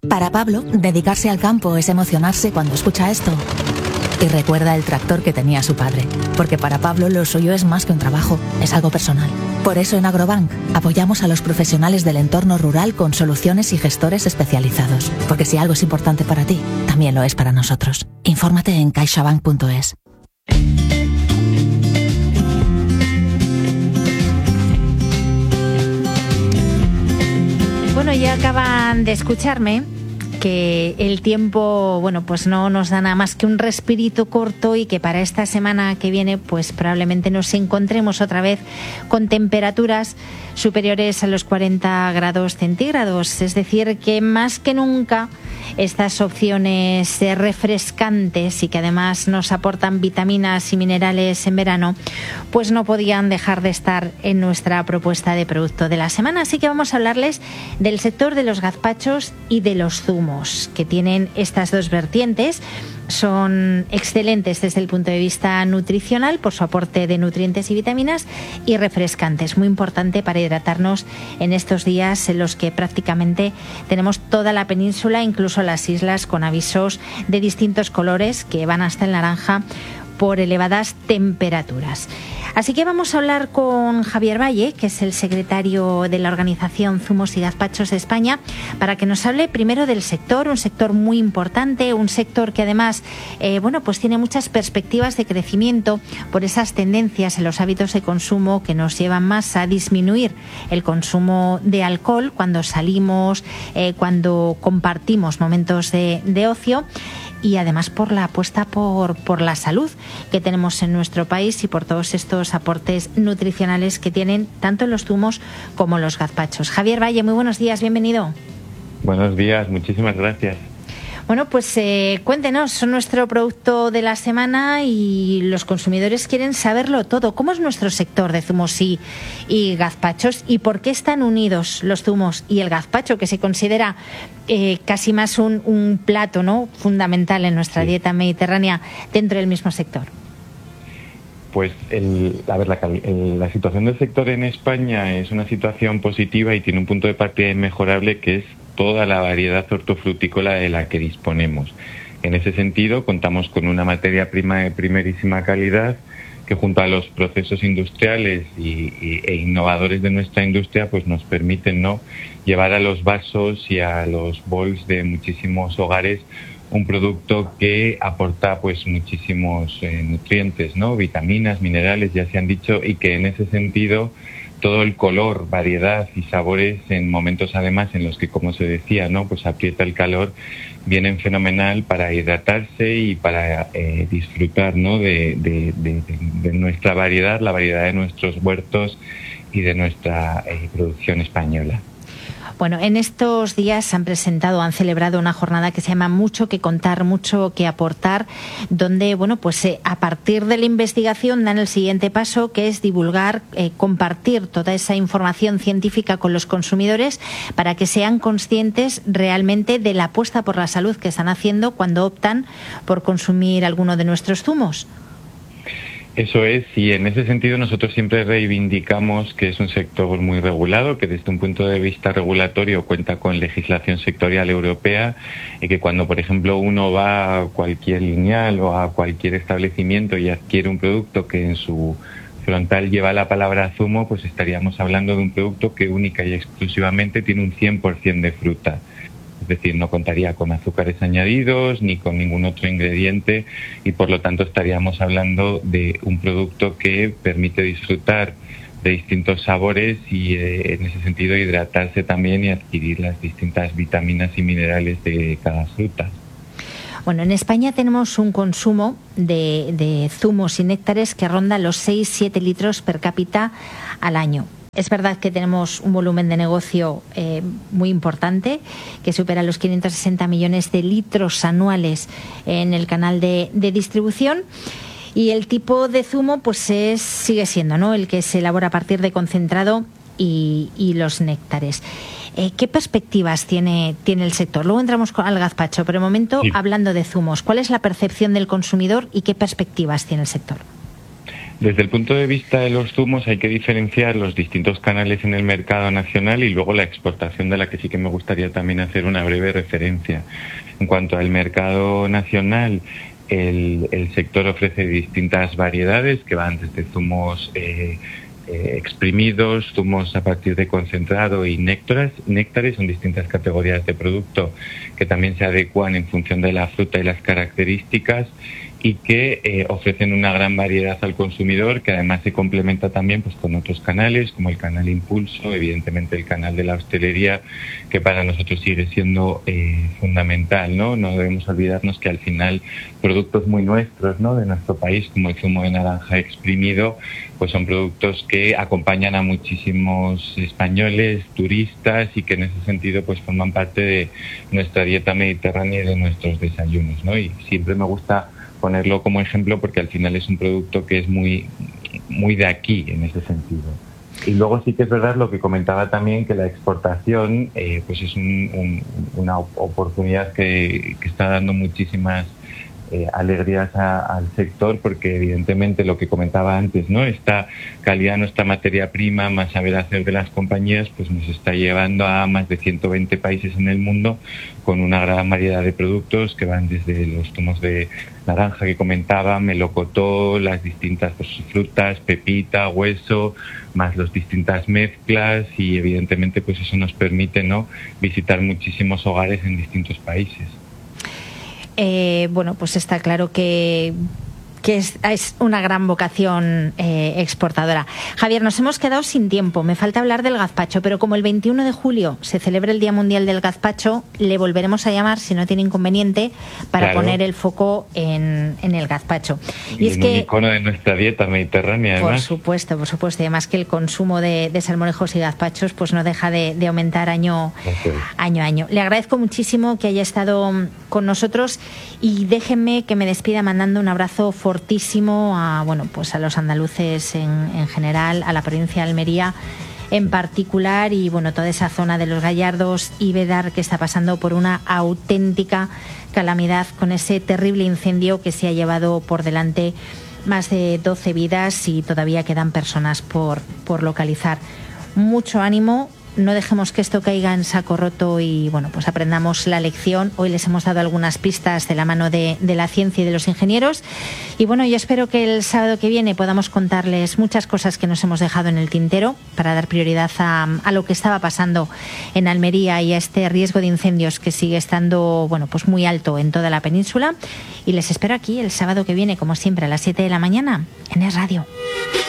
Para Pablo, dedicarse al campo es emocionarse cuando escucha esto. Y recuerda el tractor que tenía su padre, porque para Pablo lo suyo es más que un trabajo, es algo personal. Por eso en Agrobank apoyamos a los profesionales del entorno rural con soluciones y gestores especializados, porque si algo es importante para ti, también lo es para nosotros. Infórmate en caixabank.es. Bueno, ya acaban de escucharme que el tiempo, bueno, pues no nos da nada más que un respirito corto y que para esta semana que viene, pues probablemente nos encontremos otra vez con temperaturas superiores a los 40 grados centígrados. Es decir, que más que nunca estas opciones refrescantes y que además nos aportan vitaminas y minerales en verano, pues no podían dejar de estar en nuestra propuesta de producto de la semana. Así que vamos a hablarles del sector de los gazpachos y de los zumos, que tienen estas dos vertientes. Son excelentes desde el punto de vista nutricional por su aporte de nutrientes y vitaminas, y refrescantes, muy importante para hidratarnos en estos días en los que prácticamente tenemos toda la península, incluso las islas, con avisos de distintos colores que van hasta el naranja por elevadas temperaturas. Así que vamos a hablar con Javier Valle, que es el secretario de la organización Zumos y Gazpachos de España, para que nos hable primero del sector, un sector muy importante, un sector que además pues tiene muchas perspectivas de crecimiento por esas tendencias en los hábitos de consumo que nos llevan más a disminuir el consumo de alcohol cuando salimos, cuando compartimos momentos de ocio, y además por la apuesta por la salud que tenemos en nuestro país y por todos estos aportes nutricionales que tienen tanto los zumos como los gazpachos. Javier Valle, muy buenos días, bienvenido. Buenos días, muchísimas gracias. Bueno, pues cuéntenos, son nuestro producto de la semana y los consumidores quieren saberlo todo. ¿Cómo es nuestro sector de zumos y gazpachos y por qué están unidos los zumos y el gazpacho, que se considera casi más un plato, ¿no?, fundamental en nuestra dieta mediterránea dentro del mismo sector? Pues la situación del sector en España es una situación positiva y tiene un punto de partida inmejorable, que es toda la variedad hortofrutícola de la que disponemos. En ese sentido, contamos con una materia prima de primerísima calidad que, junto a los procesos industriales e innovadores de nuestra industria, pues nos permiten, ¿no?, llevar a los vasos y a los bols de muchísimos hogares un producto que aporta pues muchísimos nutrientes, ¿no?, vitaminas, minerales, ya se han dicho, y que en ese sentido todo el color, variedad y sabores en momentos además en los que, como se decía, ¿no?, pues aprieta el calor, vienen fenomenal para hidratarse y para disfrutar, ¿no?, de nuestra variedad, la variedad de nuestros huertos y de nuestra producción española. Bueno, en estos días han celebrado una jornada que se llama Mucho que contar, mucho que aportar, donde, a partir de la investigación dan el siguiente paso, que es divulgar, compartir toda esa información científica con los consumidores para que sean conscientes realmente de la apuesta por la salud que están haciendo cuando optan por consumir alguno de nuestros zumos. Eso es, y en ese sentido nosotros siempre reivindicamos que es un sector muy regulado, que desde un punto de vista regulatorio cuenta con legislación sectorial europea, y que cuando, por ejemplo, uno va a cualquier lineal o a cualquier establecimiento y adquiere un producto que en su frontal lleva la palabra zumo, pues estaríamos hablando de un producto que única y exclusivamente tiene un 100% de fruta. Es decir, no contaría con azúcares añadidos ni con ningún otro ingrediente, y por lo tanto estaríamos hablando de un producto que permite disfrutar de distintos sabores y en ese sentido hidratarse también y adquirir las distintas vitaminas y minerales de cada fruta. Bueno, en España tenemos un consumo de zumos y néctares que ronda los 6-7 litros per cápita al año. Es verdad que tenemos un volumen de negocio muy importante, que supera los 560 millones de litros anuales en el canal de distribución, y el tipo de zumo pues sigue siendo, ¿no?, el que se elabora a partir de concentrado y los néctares. ¿Qué perspectivas tiene el sector? Luego entramos al gazpacho, pero de momento, hablando de zumos, ¿cuál es la percepción del consumidor y qué perspectivas tiene el sector? Desde el punto de vista de los zumos hay que diferenciar los distintos canales en el mercado nacional y luego la exportación, de la que sí que me gustaría también hacer una breve referencia. En cuanto al mercado nacional, el sector ofrece distintas variedades que van desde zumos exprimidos, zumos a partir de concentrado y néctares. Son distintas categorías de producto que también se adecuan en función de la fruta y las características, y que ofrecen una gran variedad al consumidor, que además se complementa también pues con otros canales, como el canal Impulso, evidentemente el canal de la hostelería, que para nosotros sigue siendo fundamental, ¿no? No debemos olvidarnos que al final productos muy nuestros, ¿no?, de nuestro país, como el zumo de naranja exprimido, pues son productos que acompañan a muchísimos españoles, turistas, y que en ese sentido pues forman parte de nuestra dieta mediterránea y de nuestros desayunos, ¿no? Y siempre me gusta ponerlo como ejemplo porque al final es un producto que es muy de aquí en ese sentido. Y luego sí que es verdad lo que comentaba también, que la exportación pues es una oportunidad que está dando muchísimas alegrías al sector, porque evidentemente lo que comentaba antes, ¿no?, esta calidad, nuestra materia prima, más saber hacer de las compañías, pues nos está llevando a más de 120 países en el mundo, con una gran variedad de productos que van desde los zumos de naranja que comentaba, melocotón, las distintas frutas, pepita, hueso, más las distintas mezclas, y evidentemente pues eso nos permite, ¿no?, visitar muchísimos hogares en distintos países. Bueno, pues está claro que es una gran vocación exportadora. Javier, nos hemos quedado sin tiempo. Me falta hablar del gazpacho, pero como el 21 de julio se celebra el Día Mundial del Gazpacho, le volveremos a llamar, si no tiene inconveniente, para poner el foco en el gazpacho. Y es un icono de nuestra dieta mediterránea, además. Por supuesto. Y además que el consumo de salmorejos y gazpachos pues no deja de aumentar año a año. Le agradezco muchísimo que haya estado con nosotros, y déjenme que me despida mandando un abrazo fortísimo a los andaluces en general, a la provincia de Almería en particular, y toda esa zona de los Gallardos y Bédar, que está pasando por una auténtica calamidad con ese terrible incendio que se ha llevado por delante más de 12 vidas y todavía quedan personas por localizar. Mucho ánimo. No dejemos que esto caiga en saco roto y aprendamos la lección. Hoy les hemos dado algunas pistas de la mano de la ciencia y de los ingenieros, y yo espero que el sábado que viene podamos contarles muchas cosas que nos hemos dejado en el tintero para dar prioridad a lo que estaba pasando en Almería y a este riesgo de incendios que sigue estando muy alto en toda la península. Y les espero aquí el sábado que viene, como siempre, a las 7 de la mañana en Es Radio.